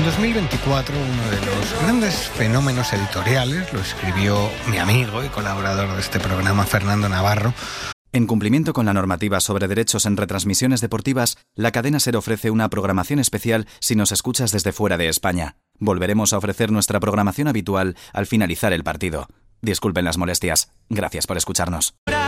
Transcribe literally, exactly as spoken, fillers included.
dos mil veinticuatro uno de los grandes fenómenos editoriales lo escribió mi amigo y colaborador de este programa, Fernando Navarro. En cumplimiento con la normativa sobre derechos en retransmisiones deportivas, la cadena SER ofrece una programación especial si nos escuchas desde fuera de España. Volveremos a ofrecer nuestra programación habitual al finalizar el partido. Disculpen las molestias. Gracias por escucharnos.